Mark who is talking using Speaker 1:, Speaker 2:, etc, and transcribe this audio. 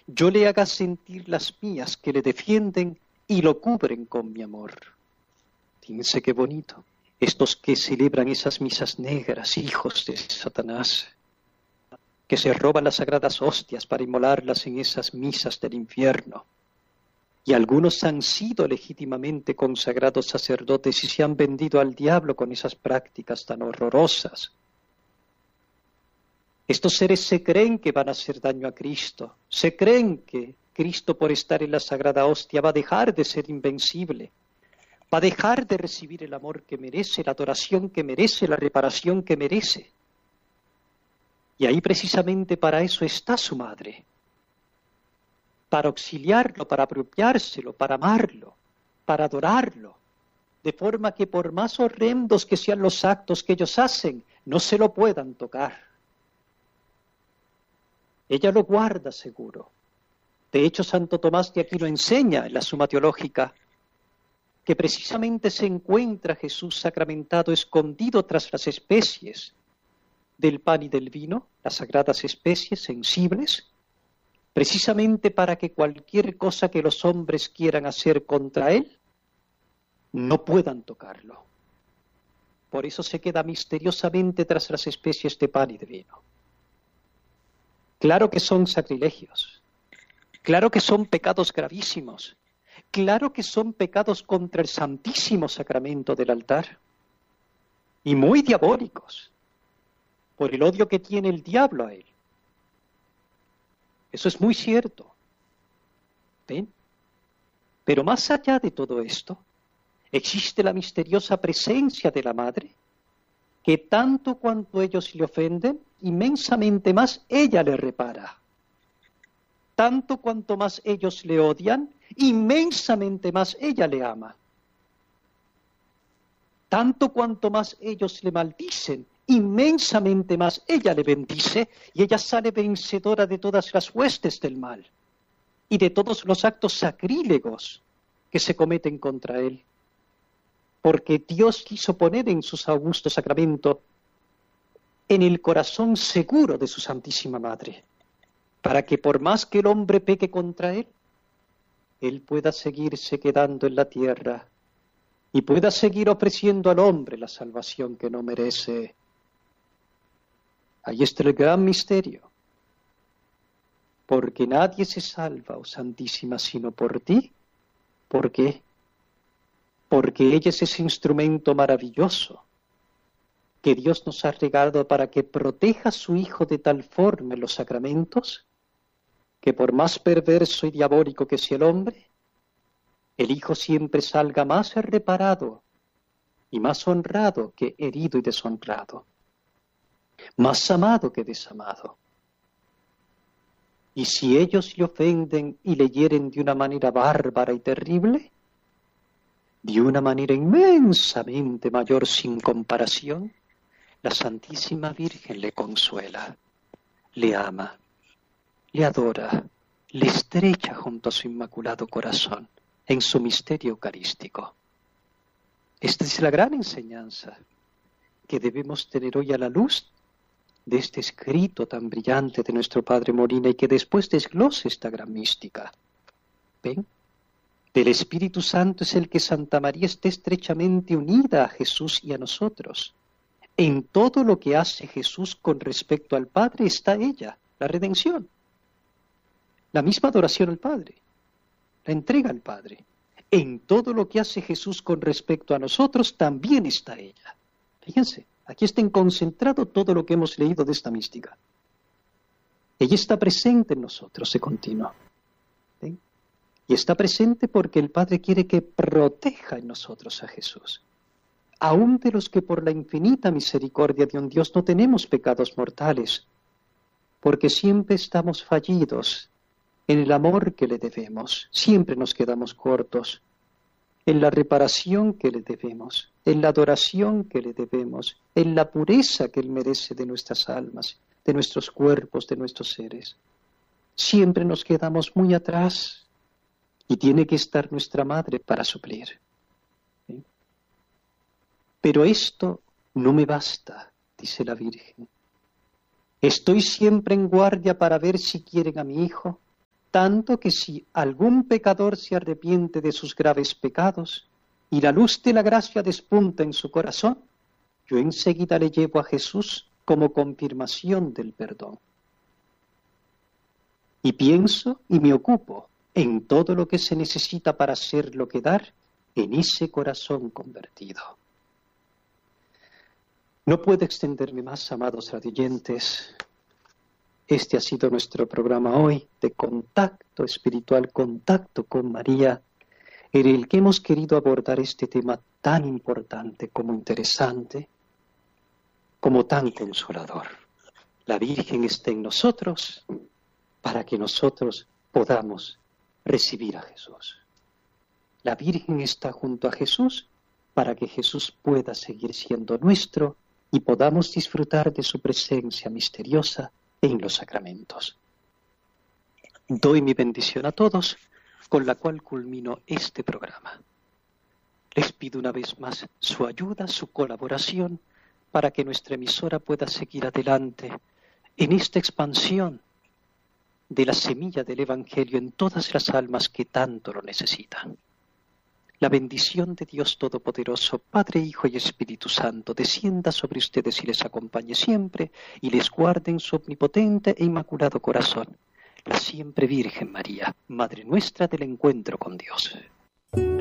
Speaker 1: yo le haga sentir las mías que le defienden y lo cubren con mi amor. Fíjense qué bonito. Estos que celebran esas misas negras, hijos de Satanás, que se roban las sagradas hostias para inmolarlas en esas misas del infierno. Y algunos han sido legítimamente consagrados sacerdotes y se han vendido al diablo con esas prácticas tan horrorosas. Estos seres se creen que van a hacer daño a Cristo, se creen que Cristo por estar en la sagrada hostia va a dejar de ser invencible, va a dejar de recibir el amor que merece, la adoración que merece, la reparación que merece. Y ahí precisamente para eso está su madre, para auxiliarlo, para apropiárselo, para amarlo, para adorarlo, de forma que por más horrendos que sean los actos que ellos hacen, no se lo puedan tocar. Ella lo guarda seguro. De hecho, Santo Tomás de Aquino enseña en la Suma Teológica que precisamente se encuentra Jesús sacramentado escondido tras las especies del pan y del vino, las sagradas especies sensibles, precisamente para que cualquier cosa que los hombres quieran hacer contra él, no puedan tocarlo. Por eso se queda misteriosamente tras las especies de pan y de vino. Claro que son sacrilegios, claro que son pecados gravísimos, claro que son pecados contra el Santísimo Sacramento del altar, y muy diabólicos, por el odio que tiene el diablo a él. Eso es muy cierto. ¿Ven? Pero más allá de todo esto, existe la misteriosa presencia de la Madre, que tanto cuanto ellos le ofenden, inmensamente más ella le repara. Tanto cuanto más ellos le odian, inmensamente más ella le ama. Tanto cuanto más ellos le maldicen, inmensamente más ella le bendice, y ella sale vencedora de todas las huestes del mal y de todos los actos sacrílegos que se cometen contra él. Porque Dios quiso poner en sus augustos sacramentos en el corazón seguro de su Santísima Madre, para que por más que el hombre peque contra él pueda seguirse quedando en la tierra y pueda seguir ofreciendo al hombre la salvación que no merece. Ahí está el gran misterio. Porque nadie se salva, oh Santísima, sino por ti. ¿Por qué? Porque ella es ese instrumento maravilloso que Dios nos ha regalado para que proteja a su Hijo de tal forma en los sacramentos, que por más perverso y diabólico que sea el hombre, el Hijo siempre salga más reparado y más honrado que herido y deshonrado, más amado que desamado. Y si ellos le ofenden y le hieren de una manera bárbara y terrible, de una manera inmensamente mayor sin comparación, la Santísima Virgen le consuela, le ama, le adora, le estrecha junto a su inmaculado corazón en su misterio eucarístico. Esta es la gran enseñanza que debemos tener hoy a la luz de este escrito tan brillante de nuestro Padre Molina y que después desglose esta gran mística. ¿Ven? Del Espíritu Santo es el que Santa María esté estrechamente unida a Jesús y a nosotros. En todo lo que hace Jesús con respecto al Padre está ella, la redención, la misma adoración al Padre, la entrega al Padre. En todo lo que hace Jesús con respecto a nosotros también está ella. Fíjense, aquí está concentrado todo lo que hemos leído de esta mística. Ella está presente en nosotros de continuo. ¿Ven? Y está presente porque el Padre quiere que proteja en nosotros a Jesús. Aún de los que por la infinita misericordia de un Dios no tenemos pecados mortales, porque siempre estamos fallidos en el amor que le debemos, siempre nos quedamos cortos, en la reparación que le debemos, en la adoración que le debemos, en la pureza que Él merece de nuestras almas, de nuestros cuerpos, de nuestros seres. Siempre nos quedamos muy atrás y tiene que estar nuestra Madre para suplir. ¿Sí? Pero esto no me basta, dice la Virgen. Estoy siempre en guardia para ver si quieren a mi Hijo, tanto que si algún pecador se arrepiente de sus graves pecados y la luz de la gracia despunta en su corazón, yo enseguida le llevo a Jesús como confirmación del perdón. Y pienso y me ocupo en todo lo que se necesita para hacer lo que dar en ese corazón convertido. No puedo extenderme más, amados radioyentes. Este ha sido nuestro programa hoy de contacto espiritual, contacto con María, en el que hemos querido abordar este tema tan importante como interesante, como tan consolador. La Virgen está en nosotros para que nosotros podamos recibir a Jesús. La Virgen está junto a Jesús para que Jesús pueda seguir siendo nuestro y podamos disfrutar de su presencia misteriosa en los sacramentos. Doy mi bendición a todos, con la cual culmino este programa. Les pido una vez más su ayuda, su colaboración, para que nuestra emisora pueda seguir adelante en esta expansión de la semilla del Evangelio en todas las almas que tanto lo necesitan. La bendición de Dios Todopoderoso, Padre, Hijo y Espíritu Santo, descienda sobre ustedes y les acompañe siempre, y les guarde en su omnipotente e inmaculado corazón. La siempre Virgen María, Madre nuestra del encuentro con Dios.